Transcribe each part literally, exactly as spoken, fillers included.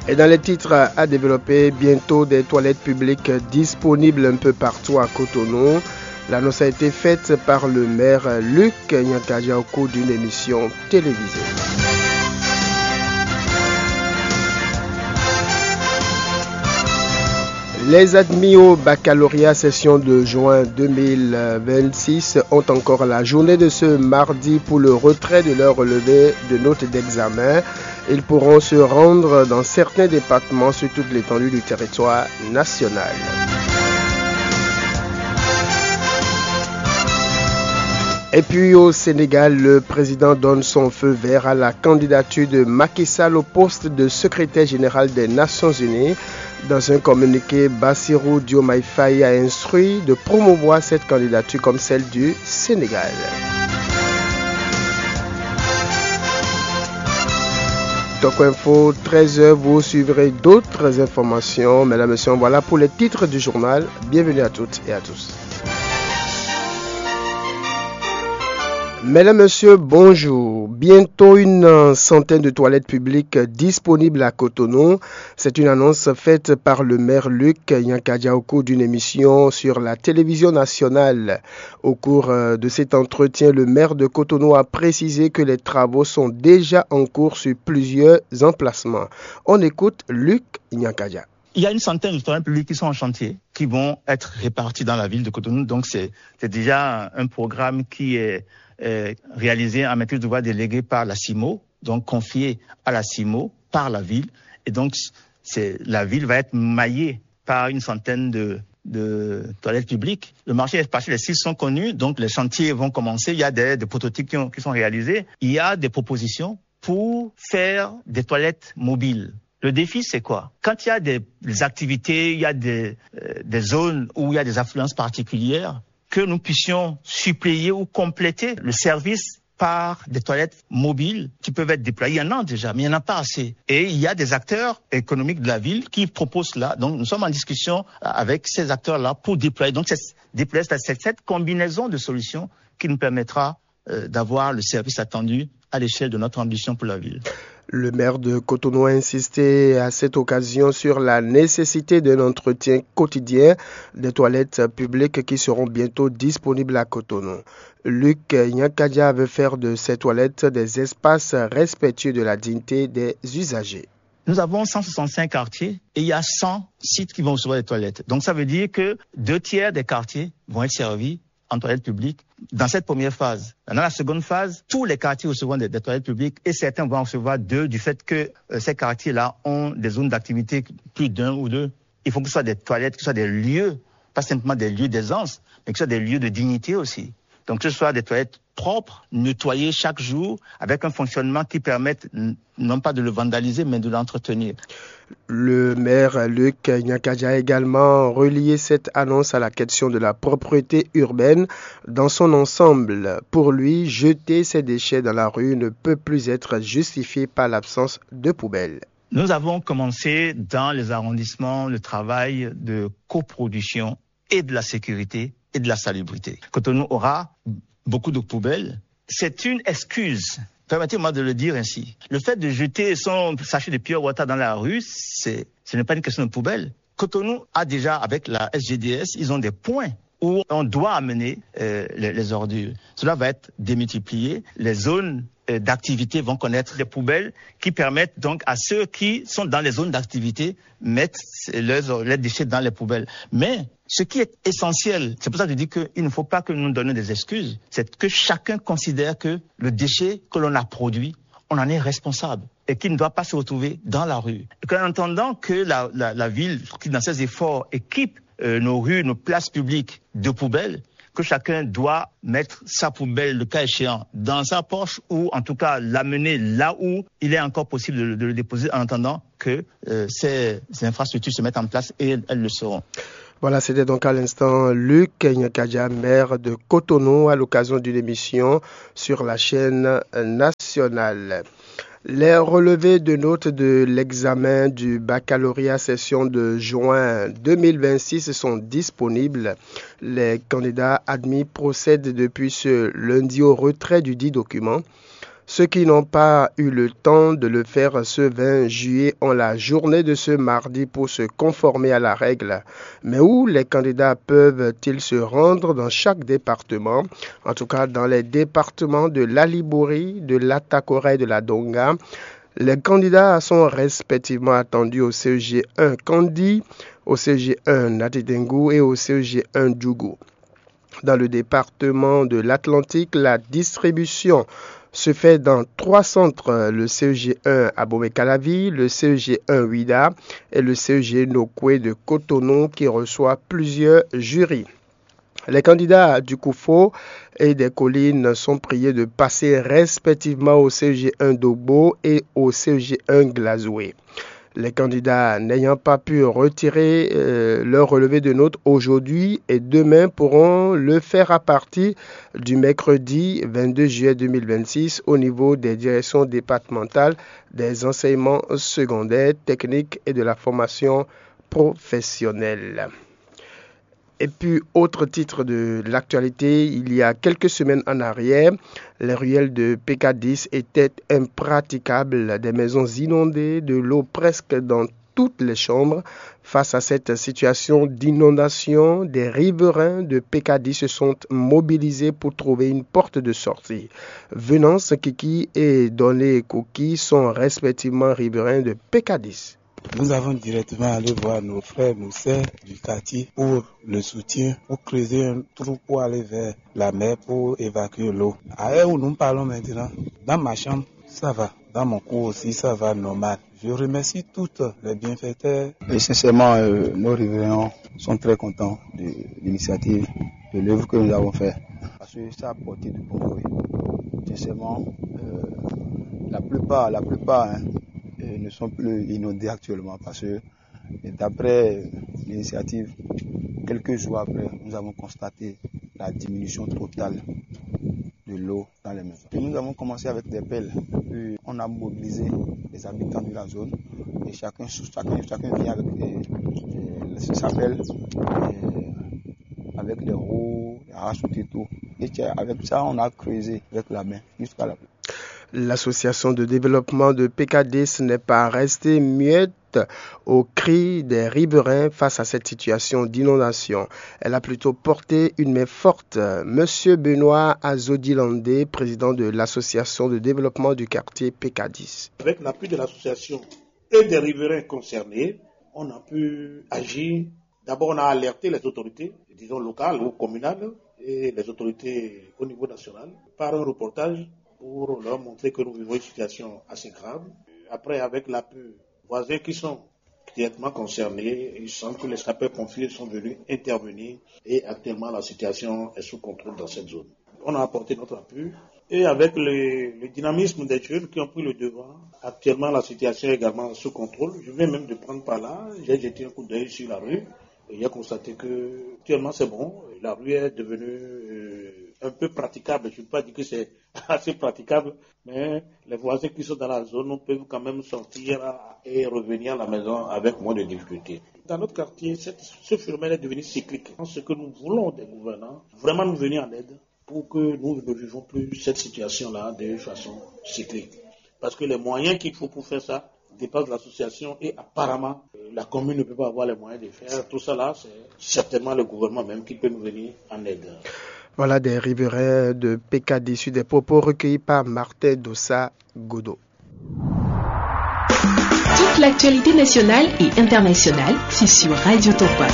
Et dans les titres à développer, bientôt des toilettes publiques disponibles un peu partout à Cotonou. L'annonce a été faite par le maire Luc Nyankaja au cours d'une émission télévisée. Les admis au baccalauréat session de juin deux mille vingt-six ont encore la journée de ce mardi pour le retrait de leur relevé de notes d'examen. Ils pourront se rendre dans certains départements sur toute l'étendue du territoire national. Et puis au Sénégal, le président donne son feu vert à la candidature de Macky Sall au poste de secrétaire général des Nations Unies. Dans un communiqué, Bassirou Diomaye Faye a instruit de promouvoir cette candidature comme celle du Sénégal. Top Info, treize heures, vous suivrez d'autres informations. Mesdames et messieurs, voilà pour les titres du journal. Bienvenue à toutes et à tous. Mesdames, Messieurs, bonjour. Bientôt une centaine de toilettes publiques disponibles à Cotonou. C'est une annonce faite par le maire Luc Nyankaja au cours d'une émission sur la télévision nationale. Au cours de cet entretien, le maire de Cotonou a précisé que les travaux sont déjà en cours sur plusieurs emplacements. On écoute Luc Nyankaja. Il y a une centaine de toilettes publiques qui sont en chantier, qui vont être répartis dans la ville de Cotonou. Donc c'est, c'est déjà un programme qui est Euh, réalisé en maîtrise d'ouvrage délégué par la CIMO, donc confié à la CIMO par la ville. Et donc, c'est, la ville va être maillée par une centaine de, de toilettes publiques. Le marché est parti, les sites sont connus, donc les chantiers vont commencer. Il y a des, des prototypes qui, ont, qui sont réalisés. Il y a des propositions pour faire des toilettes mobiles. Le défi, c'est quoi? Quand il y a des, des activités, il y a des, euh, des zones où il y a des affluences particulières, que nous puissions suppléer ou compléter le service par des toilettes mobiles qui peuvent être déployées. Il y en a déjà, mais il n'y en a pas assez. Et il y a des acteurs économiques de la ville qui proposent cela. Donc nous sommes en discussion avec ces acteurs-là pour déployer. Donc c'est, déployer, c'est cette combinaison de solutions qui nous permettra euh, d'avoir le service attendu à l'échelle de notre ambition pour la ville. Le maire de Cotonou a insisté à cette occasion sur la nécessité d'un entretien quotidien des toilettes publiques qui seront bientôt disponibles à Cotonou. Luc Nyankaja veut faire de ces toilettes des espaces respectueux de la dignité des usagers. Nous avons cent soixante-cinq quartiers et il y a cent sites qui vont recevoir des toilettes. Donc ça veut dire que deux tiers des quartiers vont être servis en toilettes publiques dans cette première phase. Dans la seconde phase, tous les quartiers recevront des, des toilettes publiques et certains vont en recevoir deux du fait que euh, ces quartiers-là ont des zones d'activité plus d'un ou deux. Il faut que ce soit des toilettes, que ce soit des lieux, pas simplement des lieux d'aisance, mais que ce soit des lieux de dignité aussi. Donc que ce soit des toilettes propres, nettoyées chaque jour, avec un fonctionnement qui permette non pas de le vandaliser, mais de l'entretenir. Le maire Luc Nyankaja a également relié cette annonce à la question de la propreté urbaine dans son ensemble. Pour lui, jeter ses déchets dans la rue ne peut plus être justifié par l'absence de poubelles. Nous avons commencé dans les arrondissements le travail de coproduction et de la sécurité et de la salubrité. Cotonou aura beaucoup de poubelles. C'est une excuse. Permettez-moi de le dire ainsi. Le fait de jeter son sachet de pure water dans la rue, c'est, ce n'est pas une question de poubelle. Cotonou a déjà, avec la S G D S, ils ont des points où on doit amener euh, les, les ordures. Cela va être démultiplié. Les zones euh, d'activité vont connaître des poubelles qui permettent donc à ceux qui sont dans les zones d'activité mettre leurs, leurs déchets dans les poubelles. Mais ce qui est essentiel, c'est pour ça que je dis qu'il ne faut pas que nous nous donnions des excuses, c'est que chacun considère que le déchet que l'on a produit, on en est responsable et qu'il ne doit pas se retrouver dans la rue. Et qu'en entendant que la, la, la ville, qui dans ses efforts, équipe euh, nos rues, nos places publiques de poubelles, que chacun doit mettre sa poubelle, le cas échéant, dans sa poche ou en tout cas l'amener là où il est encore possible de, de le déposer en attendant que euh, ces, ces infrastructures se mettent en place et elles le seront. Voilà, c'était donc à l'instant Luc Nyankaja, maire de Cotonou, à l'occasion d'une émission sur la chaîne nationale. Les relevés de notes de l'examen du baccalauréat session de juin deux mille vingt-six sont disponibles. Les candidats admis procèdent depuis ce lundi au retrait du dit document. Ceux qui n'ont pas eu le temps de le faire ce vingt juillet ont la journée de ce mardi pour se conformer à la règle. Mais où les candidats peuvent-ils se rendre dans chaque département? En tout cas, dans les départements de l'Alibori, de l'Atakora et de la Donga. Les candidats sont respectivement attendus au C E G un Kandi, au C E G un Natitengu et au C E G un Djougou. Dans le département de l'Atlantique, la distribution se fait dans trois centres, le C E G un à Bomé-Calavi, le C E G un Ouida et le C E G Nokwe de Cotonou qui reçoit plusieurs jurys. Les candidats du Koufo et des collines sont priés de passer respectivement au C E G un Dogbo et au C E G un Glazoué. Les candidats n'ayant pas pu retirer euh, leur relevé de notes aujourd'hui et demain pourront le faire à partir du mercredi vingt-deux juillet deux mille vingt-six au niveau des directions départementales des enseignements secondaires, techniques et de la formation professionnelle. Et puis, autre titre de l'actualité, il y a quelques semaines en arrière, les ruelles de P K dix étaient impraticables, des maisons inondées, de l'eau presque dans toutes les chambres. Face à cette situation d'inondation, des riverains de P K dix se sont mobilisés pour trouver une porte de sortie. Venance Kiki et Donné Kouki sont respectivement riverains de P K dix. Nous avons directement allé voir nos frères, nos sœurs du quartier pour le soutien, pour creuser un trou pour aller vers la mer pour évacuer l'eau. À l'heure où nous parlons maintenant, dans ma chambre, ça va. Dans mon cours aussi, ça va normal. Je remercie toutes les bienfaiteurs. Et sincèrement, euh, nos riverains sont très contents de l'initiative, de l'œuvre que nous avons faite. Parce que ça a apporté du bon fruit. Sincèrement, euh, la plupart, la plupart, hein, ne sont plus inondés actuellement parce que d'après l'initiative, quelques jours après, nous avons constaté la diminution totale de l'eau dans les maisons. Et nous avons commencé avec des pelles. Puis on a mobilisé les habitants de la zone et chacun, chacun, chacun vient avec des, des, sa pelle, avec les roues, les rachetés et tout. Et avec ça, on a creusé avec la main jusqu'à la pluie. L'association de développement de P K dix n'est pas restée muette au cri des riverains face à cette situation d'inondation. Elle a plutôt porté une main forte. Monsieur Benoît Azodilandé, président de l'association de développement du quartier P K dix. Avec l'appui de l'association et des riverains concernés, on a pu agir. D'abord, on a alerté les autorités, disons locales ou communales, et les autorités au niveau national par un reportage pour leur montrer que nous vivons une situation assez grave. Après, avec l'appui voisins qui sont directement concernés, il semble que les sapeurs-pompiers sont venus intervenir et actuellement la situation est sous contrôle dans cette zone. On a apporté notre appui et avec le, le dynamisme des jeunes qui ont pris le devant, actuellement la situation est également sous contrôle. Je viens même de prendre par là, j'ai jeté un coup d'œil sur la rue et j'ai constaté que actuellement c'est bon, la rue est devenue euh, un peu praticable. Je ne peux pas dire que c'est assez praticable, mais les voisins qui sont dans la zone peuvent quand même sortir et revenir à la maison avec moins de difficultés. Dans notre quartier, cette, ce phénomène est devenu cyclique. Ce que nous voulons des gouvernants, vraiment nous venir en aide pour que nous ne vivions plus cette situation-là de façon cyclique. Parce que les moyens qu'il faut pour faire ça dépassent l'association et apparemment la commune ne peut pas avoir les moyens de faire. Tout ça là, c'est certainement le gouvernement même qui peut nous venir en aide. Voilà des riverains de P K dix issus des propos recueillis par Martin Dossa Godo. Toute l'actualité nationale et internationale, c'est sur Radio Topa.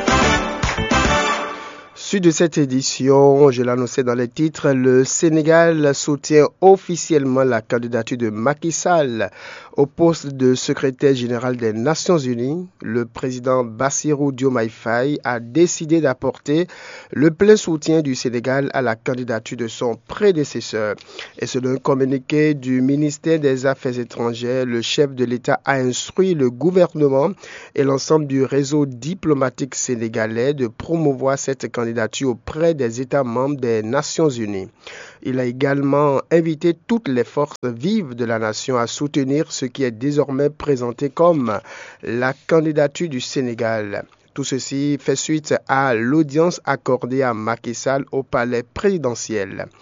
Suite de cette édition, je l'annonçais dans les titres, le Sénégal soutient officiellement la candidature de Macky Sall au poste de secrétaire général des Nations Unies. Le président Bassirou Diomaye Faye a décidé d'apporter le plein soutien du Sénégal à la candidature de son prédécesseur. Et selon un communiqué du ministère des Affaires étrangères, le chef de l'État a instruit le gouvernement et l'ensemble du réseau diplomatique sénégalais de promouvoir cette candidature auprès des États membres des Nations Unies. Il a également invité toutes les forces vives de la nation à soutenir ce qui est désormais présenté comme la candidature du Sénégal. Tout ceci fait suite à l'audience accordée à Macky Sall au palais présidentiel.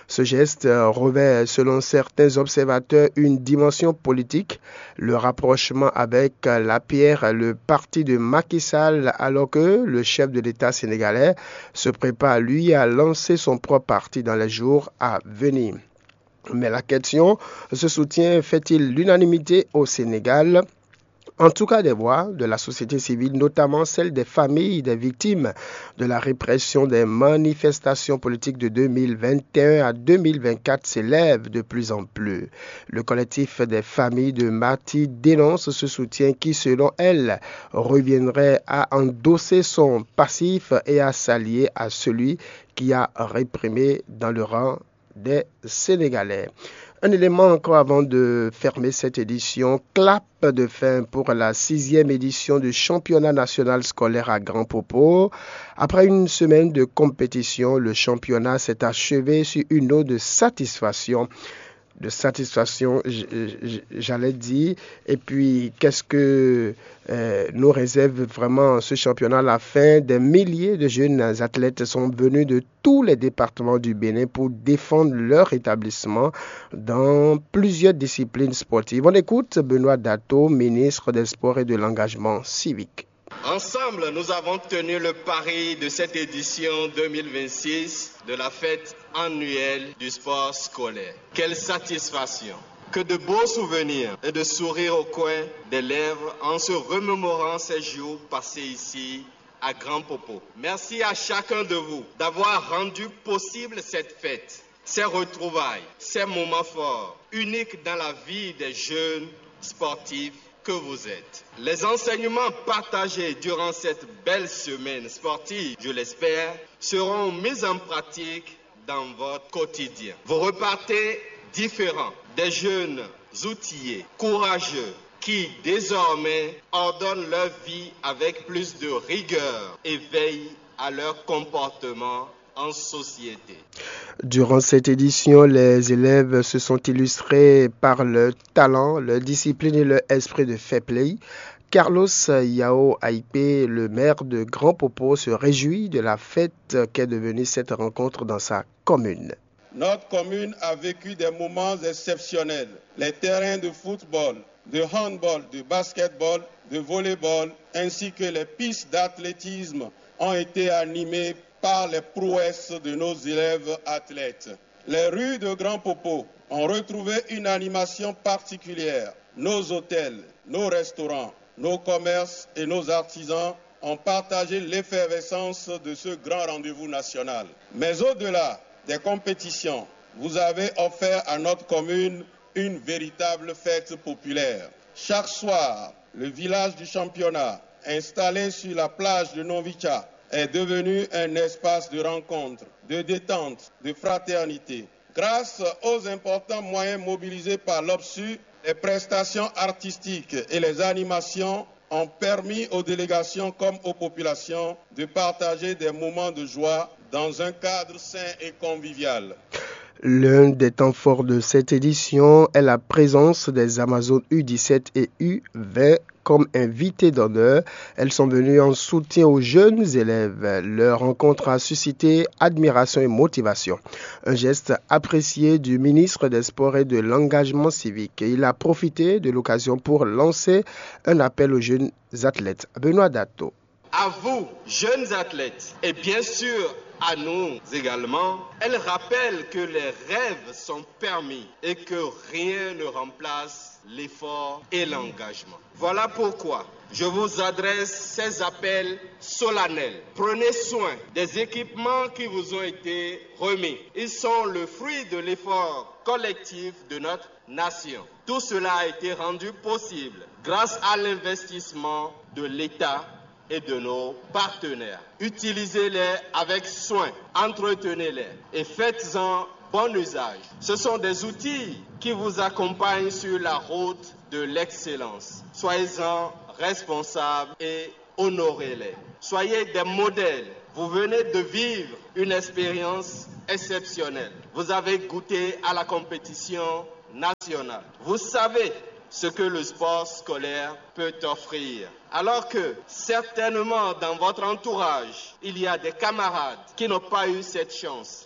Ce geste revêt, selon certains observateurs, une dimension politique, le rapprochement avec l'A P R, le parti de Macky Sall, alors que le chef de l'État sénégalais se prépare, lui, à lancer son propre parti dans les jours à venir. Mais la question, ce soutien fait-il l'unanimité au Sénégal ? En tout cas, des voix de la société civile, notamment celles des familles des victimes de la répression des manifestations politiques de deux mille vingt et un à deux mille vingt-quatre, s'élèvent de plus en plus. Le collectif des familles de martyrs dénonce ce soutien qui, selon elle, reviendrait à endosser son passif et à s'allier à celui qui a réprimé dans le rang des Sénégalais. Un élément encore avant de fermer cette édition, clap de fin pour la sixième édition du championnat national scolaire à Grand Popo. Après une semaine de compétition, le championnat s'est achevé sur une note de satisfaction. de satisfaction, j'allais dire. Et puis, qu'est-ce que euh, nous réserve vraiment ce championnat à la fin? Des milliers de jeunes athlètes sont venus de tous les départements du Bénin pour défendre leur établissement dans plusieurs disciplines sportives. On écoute Benoît Dato, ministre des Sports et de l'Engagement civique. Ensemble, nous avons tenu le pari de cette édition deux mille vingt-six de la fête annuelle du sport scolaire. Quelle satisfaction! Que de beaux souvenirs et de sourires au coin des lèvres en se remémorant ces jours passés ici à Grand Popo. Merci à chacun de vous d'avoir rendu possible cette fête, ces retrouvailles, ces moments forts, uniques dans la vie des jeunes sportifs que vous êtes. Les enseignements partagés durant cette belle semaine sportive, je l'espère, seront mis en pratique dans votre quotidien. Vous repartez différents, des jeunes outillés, courageux, qui désormais ordonnent leur vie avec plus de rigueur et veillent à leur comportement en société. Durant cette édition, les élèves se sont illustrés par leur talent, leur discipline et leur esprit de fair play. Carlos Yao Aipé, le maire de Grand Popo, se réjouit de la fête qu'est devenue cette rencontre dans sa commune. Notre commune a vécu des moments exceptionnels. Les terrains de football, de handball, de basketball, de volleyball, ainsi que les pistes d'athlétisme ont été animés par les prouesses de nos élèves athlètes. Les rues de Grand Popo ont retrouvé une animation particulière. Nos hôtels, nos restaurants, nos commerces et nos artisans ont partagé l'effervescence de ce grand rendez-vous national. Mais au-delà des compétitions, vous avez offert à notre commune une véritable fête populaire. Chaque soir, le village du championnat, installé sur la plage de Novicha, est devenu un espace de rencontre, de détente, de fraternité. Grâce aux importants moyens mobilisés par l'O P S U, les prestations artistiques et les animations ont permis aux délégations comme aux populations de partager des moments de joie dans un cadre sain et convivial. L'un des temps forts de cette édition est la présence des Amazones U dix-sept et U vingt comme invitées d'honneur. Elles sont venues en soutien aux jeunes élèves. Leur rencontre a suscité admiration et motivation. Un geste apprécié du ministre des Sports et de l'Engagement civique. Il a profité de l'occasion pour lancer un appel aux jeunes athlètes. Benoît Dato. À vous, jeunes athlètes, et bien sûr à nous également, elle rappelle que les rêves sont permis et que rien ne remplace l'effort et l'engagement. Voilà pourquoi je vous adresse ces appels solennels. Prenez soin des équipements qui vous ont été remis. Ils sont le fruit de l'effort collectif de notre nation. Tout cela a été rendu possible grâce à l'investissement de l'État et de nos partenaires. Utilisez-les avec soin, entretenez-les et faites-en bon usage. Ce sont des outils qui vous accompagnent sur la route de l'excellence. Soyez-en responsables et honorez-les. Soyez des modèles. Vous venez de vivre une expérience exceptionnelle. Vous avez goûté à la compétition nationale. Vous savez ce que le sport scolaire peut offrir. Alors que certainement dans votre entourage, il y a des camarades qui n'ont pas eu cette chance.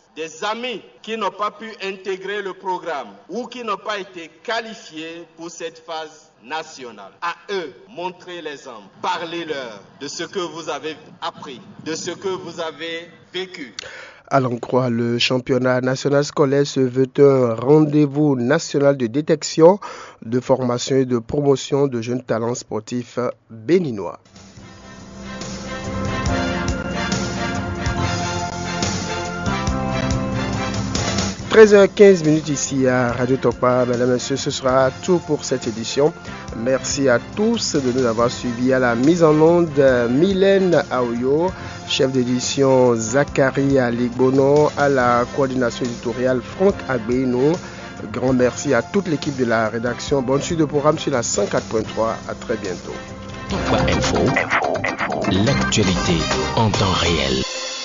des amis qui n'ont pas pu intégrer le programme ou qui n'ont pas été qualifiés pour cette phase nationale. À eux, montrez l'exemple, parlez-leur de ce que vous avez appris, de ce que vous avez vécu. À l'en croire, le championnat national scolaire se veut un rendez-vous national de détection, de formation et de promotion de jeunes talents sportifs béninois. treize heures quinze ici à Radio Tokpa. Mesdames et messieurs, ce sera tout pour cette édition. Merci à tous de nous avoir suivis. À la mise en onde, Mylène Aoyo, chef d'édition Zachary Aligbono, à la coordination éditoriale Franck Agbeino. Grand merci à toute l'équipe de la rédaction. Bonne suite de programme sur la cent quatre point trois. À très bientôt. Info, info, info. L'actualité en temps réel.